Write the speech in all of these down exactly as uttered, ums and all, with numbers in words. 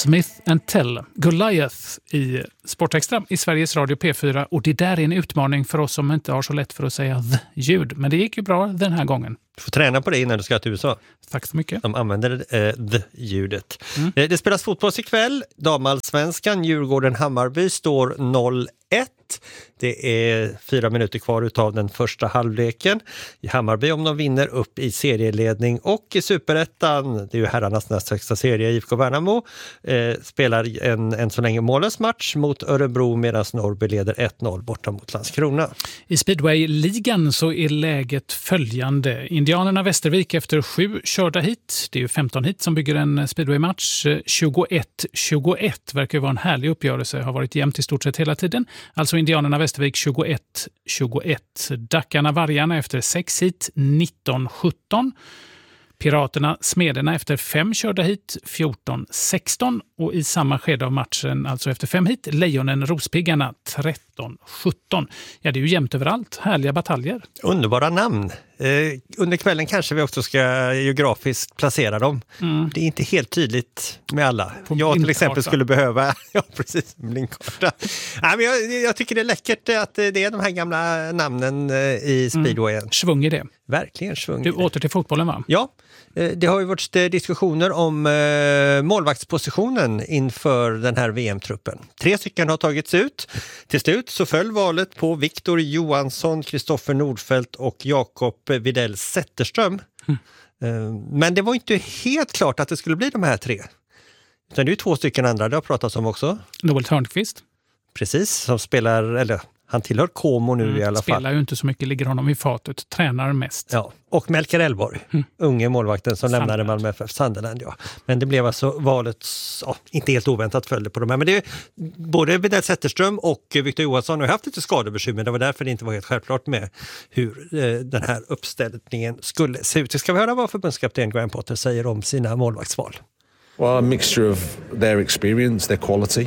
Smith and Tell, Goliath i Sportextra i Sveriges Radio P fyra, och det där är en utmaning för oss som inte har så lätt för att säga the-ljud, men det gick ju bra den här gången. Du får träna på det innan du ska till U S A. Tack så mycket. De använder eh, the-ljudet. Mm. Eh, det spelas fotboll ikväll. Damallsvenskan, Djurgården-Hammarby står noll ett. Det är fyra minuter kvar utav den första halvleken. I Hammarby, om de vinner, upp i serieledning, och i Superettan, det är ju herrarnas näst högsta serie, I F K Värnamo eh, spelar en, en så länge mållös match mot Örebro, medan Norrby leder ett noll borta mot Landskrona. I Speedway-ligan så är läget följande. Indianerna Västervik efter sju körda hit. Det är ju femton hit som bygger en Speedway-match. tjugoett tjugoett verkar vara en härlig uppgörelse. Har varit jämnt i stort sett hela tiden. Alltså Indianerna Västervik tjugoett tjugoett. Dackarna Vargarna efter sex hit nitton sjutton. Piraterna Smederna efter fem körda hit fjorton sexton, och i samma skede av matchen, alltså efter fem hit, Lejonen Rospiggarna tretton sjutton. Ja, det är ju jämnt överallt. Härliga bataljer. Underbara namn. Eh, under kvällen kanske vi också ska geografiskt placera dem. Mm. Det är inte helt tydligt med alla. På jag till exempel skulle behöva ja, precis, blinkkarta. Nej, men jag, jag tycker det är läckert att det är de här gamla namnen i speedwayen. Mm. Svung i det. Verkligen svung. Du åter till fotbollen, va? Ja. Det har ju varit diskussioner om eh, målvaktspositionen inför den här V M-truppen. Tre stycken har tagits ut. Till slut så föll valet på Viktor Johansson, Kristoffer Nordfeldt och Jakob Widell Zetterström. Mm. Eh, men det var inte helt klart att det skulle bli de här tre. Utan det är ju två stycken andra det har pratats om också. Noel Törnqvist. Precis, som spelar, eller han tillhör Como nu mm, i alla spelar fall. Spelar ju inte så mycket, ligger honom i fatet, tränar mest. Ja, och Melker Elborg, mm. unge målvakten som Sunderland. lämnade Malmö F F, Sunderland, ja. Men det blev alltså valet, ja, inte helt oväntat följde på de här. Men det är både Widell Zetterström och Viktor Johansson har haft lite skadebekymmer. Det var därför det inte var helt självklart med hur eh, den här uppställningen skulle se ut. Det ska vi höra vad förbundskapten Graham Potter säger om sina målvaktsval. Well, a mixture of their experience, their quality.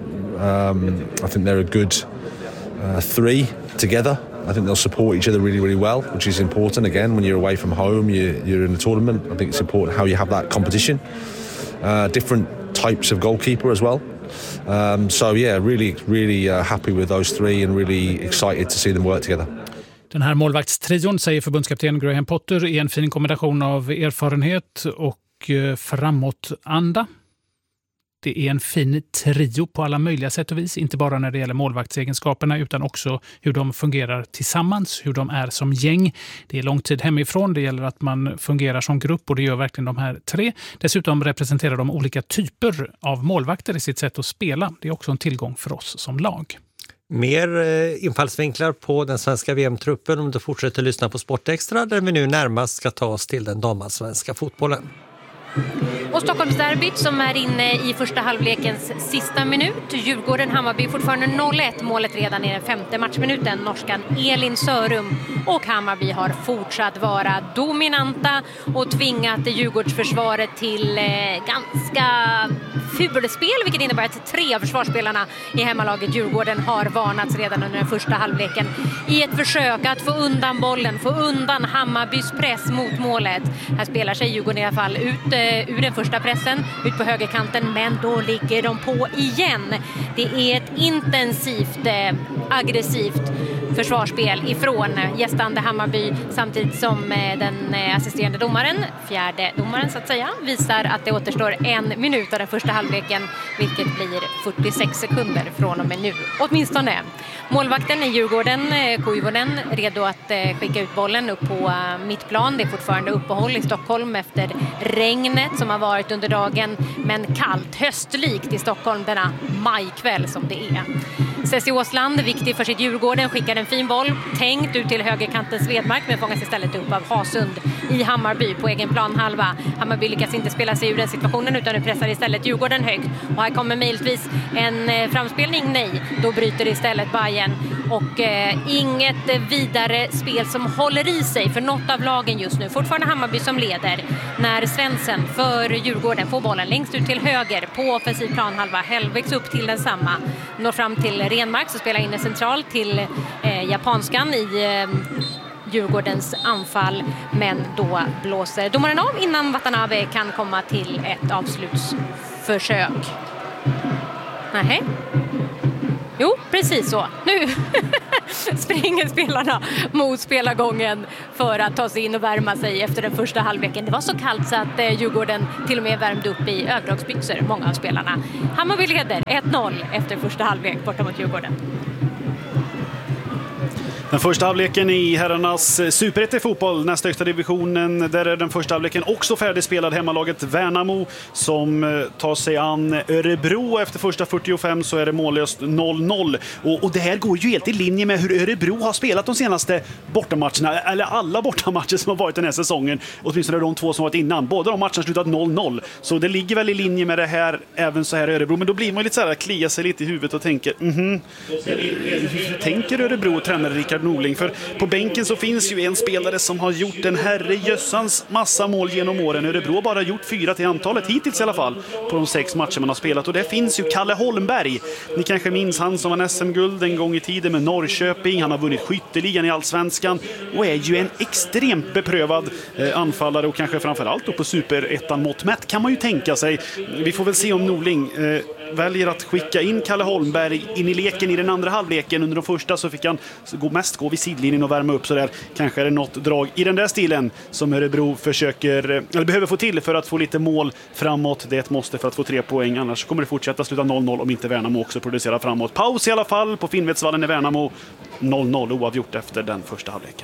Um, I think they're a good uh, three together. I think they'll support each other really, really well, which is important. Again, when you're away from home, you, you're in a tournament. I think it's important how you have that competition. Uh, different types of goalkeeper as well. Um, so yeah, really, really uh, happy with those three and really excited to see them work together. Den här målvaktstrion, säger förbundskapten Graham Potter, är en fin kombination av erfarenhet och framåtanda. Det är en fin trio på alla möjliga sätt och vis, inte bara när det gäller målvaktsegenskaperna utan också hur de fungerar tillsammans, hur de är som gäng. Det är lång tid hemifrån, det gäller att man fungerar som grupp och det gör verkligen de här tre. Dessutom representerar de olika typer av målvakter i sitt sätt att spela. Det är också en tillgång för oss som lag. Mer eh, infallsvinklar på den svenska V M-truppen om du fortsätter lyssna på Sportextra, där vi nu närmast ska ta oss till den damallsvenska fotbollen. Och Stockholmsderbyt som är inne i första halvlekens sista minut. Djurgården-Hammarby fortfarande noll ett. Målet redan i den femte matchminuten. Norskan Elin Sörum. Och Hammarby har fortsatt vara dominanta och tvingat Djurgårdsförsvaret till eh, ganska fulspel, vilket innebär att tre av försvarsspelarna i hemmalaget Djurgården har varnats redan under den första halvleken i ett försök att få undan bollen, få undan Hammarbys press mot målet. Här spelar sig Djurgården i alla fall ut eh, ur den första pressen, ut på högerkanten, men då ligger de på igen. Det är ett intensivt, eh, aggressivt försvarsspel ifrån gästande Hammarby, samtidigt som eh, den eh, assisterande domaren, fjärde domaren så att säga, visar att det återstår en minut av den första halvleken, vilket blir fyrtiosex sekunder från och med nu, åtminstone. Målvakten i Djurgården, eh, Koivunen, redo att eh, skicka ut bollen upp på eh, mittplan. Det är fortfarande uppehåll i Stockholm efter regnet som har varit under dagen, men kallt, höstlikt i Stockholm denna majkväll som det är. Ceci Åsland, viktig för sitt Djurgården, skickar en fin boll tänkt ut till högerkanten Svedmark, men fångas istället upp av Hasund i Hammarby på egen plan halva. Hammarby lyckas inte spela sig ur den situationen utan nu pressar istället Djurgården högt. Och här kommer möjligtvis en framspelning, nej, då bryter istället Bayern. Och eh, inget vidare spel som håller i sig för något av lagen just nu. Fortfarande Hammarby som leder när Svensson för Djurgården får bollen längst ut till höger på offensiv plan halva. Hellbäcks upp till densamma. Når fram till Renmark som spelar inne centralt till eh, japanskan i eh, Djurgårdens anfall, men då blåser domaren av innan Watanabe kan komma till ett avslutsförsök. Nej. Jo, precis så. Nu springer spelarna mot spelargången för att ta sig in och värma sig efter den första halvleken. Det var så kallt så att eh, Djurgården till och med värmde upp i överdragsbyxor, många av spelarna. Hammarby leder ett noll efter första halvlek borta mot Djurgården. Den första halvleken i herrarnas superettan-fotboll, nästa högsta divisionen, där är den första halvleken också färdigspelad. Hemmalaget Värnamo som tar sig an Örebro. Efter första fyrtiofem så är det mållöst noll noll. Och, och det här går ju helt i linje med hur Örebro har spelat de senaste bortamatcherna, eller alla bortamatcher som har varit den här säsongen. Åtminstone de två som varit innan. Båda de matcherna slutat noll noll. Så det ligger väl i linje med det här, även så här i Örebro. Men då blir man lite så här, kliar sig lite i huvudet och tänker, mhm, hur tänker Örebro tränare Rickard Norling? För på bänken så finns ju en spelare som har gjort en herrejössans massa mål genom åren. Örebro har bara gjort fyra till antalet hittills i alla fall på de sex matcher man har spelat. Och det finns ju Kalle Holmberg. Ni kanske minns han som var S M-guld en gång i tiden med Norrköping. Han har vunnit skytteligan i Allsvenskan och är ju en extremt beprövad eh, anfallare, och kanske framförallt då på superettan mått mätt kan man ju tänka sig. Vi får väl se om Norling eh, väljer att skicka in Kalle Holmberg in i leken i den andra halvleken. Under de första så fick han gå mest gå vid sidlinjen och värma upp så där. Kanske är det något drag i den där stilen som Örebro försöker, eller behöver få till för att få lite mål framåt. Det är ett måste för att få tre poäng, annars kommer det fortsätta sluta noll noll om inte Värnamo också producerar framåt. Paus i alla fall på Finnvedsvallen i Värnamo. noll noll oavgjort efter den första halvleken.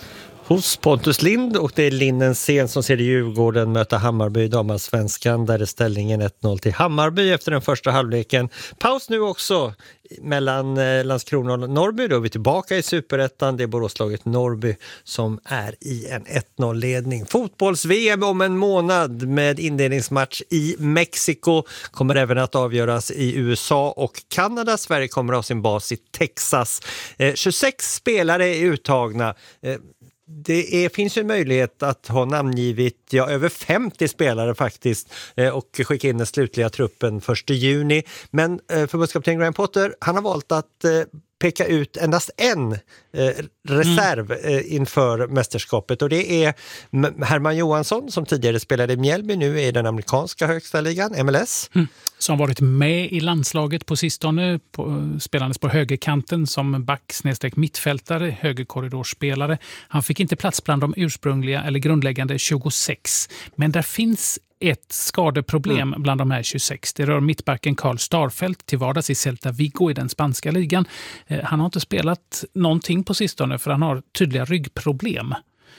Hos Pontus Lind, och det är Linden Sen som ser Djurgården möta Hammarby i damallsvenskan, där är ställningen ett noll till Hammarby efter den första halvleken. Paus nu också mellan Landskrona och Norrby, då är vi tillbaka i superettan. Det är Boråslaget Norrby som är i en ett noll-ledning. Fotbolls-V M om en månad med inledningsmatch i Mexiko kommer även att avgöras i U S A och Kanada. Sverige kommer att ha sin bas i Texas. Eh, tjugosex spelare är uttagna. Eh, Det är, finns ju en möjlighet att ha namngivit ja, över femtio spelare faktiskt eh, och skicka in den slutliga truppen första juni. Men eh, förbundskapten Graham Potter, han har valt att eh, peka ut endast en eh, reserv eh, inför mästerskapet, och det är Herman Johansson som tidigare spelade i Mjällby, nu är den amerikanska högsta ligan, M L S. Mm. Som varit med i landslaget på sistone, på, spelandes på högerkanten som back snedstreck mittfältare, högerkorridorspelare. Han fick inte plats bland de ursprungliga eller grundläggande tjugosex, men där finns ett skadeproblem mm. bland de här tjugosex. Det rör mittbacken Karl Starfelt, till vardags i Celta Vigo i den spanska ligan. Eh, han har inte spelat någonting på sistone för han har tydliga ryggproblem.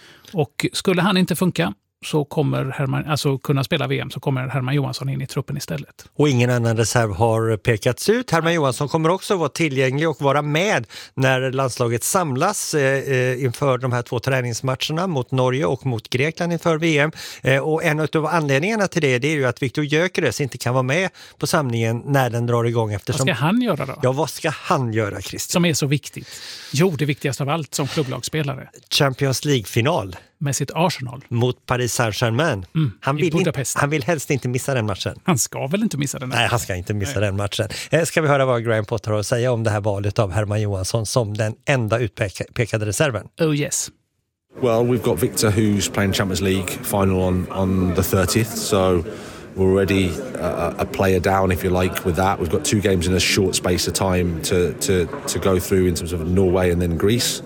Och skulle han inte funka så kommer Herman, alltså kunna spela V M, så kommer Herman Johansson in i truppen istället. Och ingen annan reserv har pekats ut. Herman Johansson kommer också vara tillgänglig och vara med när landslaget samlas eh, inför de här två träningsmatcherna mot Norge och mot Grekland inför V M. Eh, och en av anledningarna till det, det är ju att Viktor Gyökeres inte kan vara med på samlingen när den drar igång. Eftersom... Vad ska han göra då? Ja, vad ska han göra, Christian? Som är så viktigt. Jo, det viktigaste av allt som klubblagsspelare. Champions League-final. Med sitt Arsenal. Mot Paris Saint-Germain. Mm, han, vill inte, han vill helst inte missa den matchen. Han ska väl inte missa den matchen? Nej, han ska inte missa Nej. den matchen. Ska vi höra vad Graham Potter har att säga om det här valet av Herman Johansson som den enda utpekade reserven? Oh yes. Well, we've got Victor who's playing Champions League final on, on the thirtieth, so we're already a, a player down, if you like, with that. We've got two games in a short space of time to, to, to go through in terms of Norway and then Greece.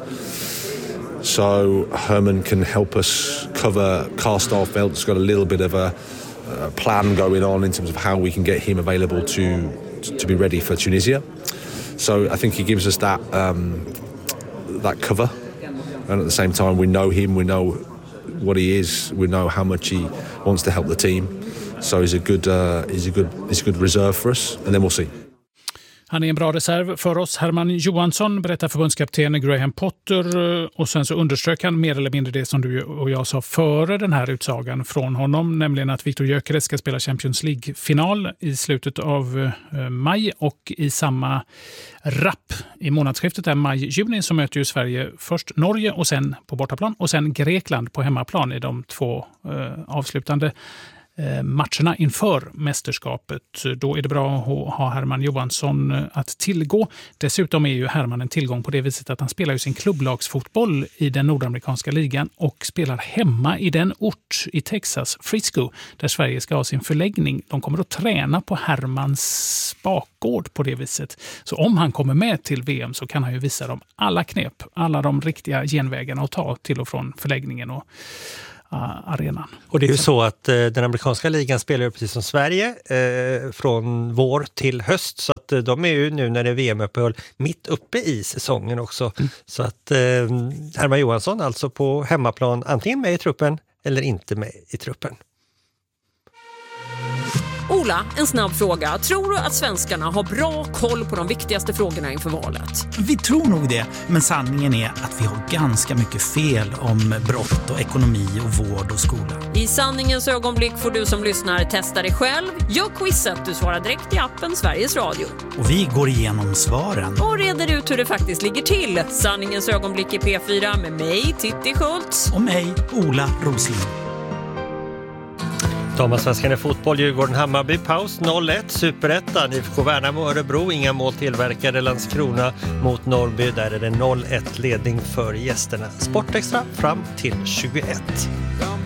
So Herman can help us cover Karl Starfelt. He's got a little bit of a, a plan going on in terms of how we can get him available to to be ready for Tunisia. So I think he gives us that um, that cover, and at the same time we know him, we know what he is, we know how much he wants to help the team. So he's a good uh, he's a good he's a good reserve for us, and then we'll see. Han är en bra reserv för oss. Herman Johansson, berättar förbundskapten Graham Potter, och sen så underströk han mer eller mindre det som du och jag sa före den här utsagan från honom, nämligen att Viktor Gyökeres ska spela Champions League-final i slutet av eh, maj, och i samma rapp i månadsskiftet är maj-juni så möter ju Sverige först Norge och sen på bortaplan och sen Grekland på hemmaplan i de två eh, avslutande matcherna inför mästerskapet. Då är det bra att ha Herman Johansson att tillgå. Dessutom är ju Herman en tillgång på det viset att han spelar ju sin klubblagsfotboll i den nordamerikanska ligan och spelar hemma i den ort i Texas, Frisco, där Sverige ska ha sin förläggning. De kommer att träna på Hermans bakgård på det viset. Så om han kommer med till V M så kan han ju visa dem alla knep, alla de riktiga genvägarna att ta till och från förläggningen och uh, arenan. Och det är ju så att eh, den amerikanska ligan spelar ju precis som Sverige eh, från vår till höst, så att eh, de är ju nu när det är V M-uppehåll mitt uppe i säsongen också. Mm. Så att eh, Herman Johansson alltså på hemmaplan antingen med i truppen eller inte med i truppen. Ola, en snabb fråga. Tror du att svenskarna har bra koll på de viktigaste frågorna inför valet? Vi tror nog det, men sanningen är att vi har ganska mycket fel om brott och ekonomi och vård och skola. I sanningens ögonblick får du som lyssnar testa dig själv. Gör quizet, du svarar direkt i appen Sveriges Radio. Och vi går igenom svaren. Och reder ut hur det faktiskt ligger till. Sanningens ögonblick i P fyra med mig, Titti Schultz. Och mig, Ola Rosling. Damallsvenskan i fotboll, Djurgården Hammarby, paus noll ett, Superettan, I F K Värnamo och Örebro, inga mål tillverkade, Landskrona mot Norrby, där är det noll ett ledning för gästerna. Sportextra fram till tjugoett.